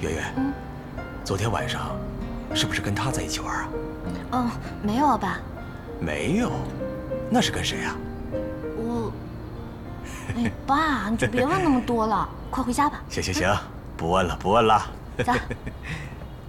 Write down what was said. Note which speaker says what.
Speaker 1: 圆圆，昨天晚上是不是跟他在一起玩啊？
Speaker 2: 没有啊，爸。
Speaker 1: 没有，那是跟谁啊？
Speaker 2: 哎，爸，你就别问那么多了，快回家吧。
Speaker 1: 行，不问了，不问了。
Speaker 2: 走。